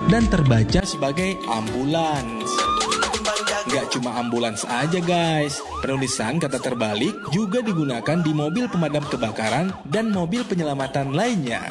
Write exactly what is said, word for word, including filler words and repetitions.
dan terbaca sebagai ambulans. Nggak cuma ambulans aja guys, penulisan kata terbalik juga digunakan di mobil pemadam kebakaran dan mobil penyelamatan lainnya.